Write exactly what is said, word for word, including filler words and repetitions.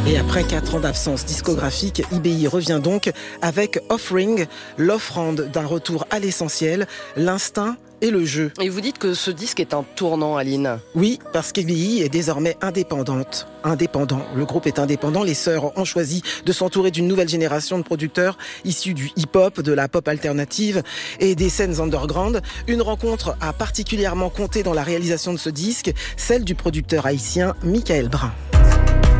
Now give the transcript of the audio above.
Et après quatre ans d'absence discographique, I B I revient donc avec Offering, l'offrande d'un retour à l'essentiel, l'instinct et le jeu. Et vous dites que ce disque est un tournant, Aline. Oui, parce qu'I B I est désormais indépendante. Indépendant. Le groupe est indépendant. Les sœurs ont choisi de s'entourer d'une nouvelle génération de producteurs issus du hip-hop, de la pop alternative et des scènes underground. Une rencontre a particulièrement compté dans la réalisation de ce disque, celle du producteur haïtien Michael Brun.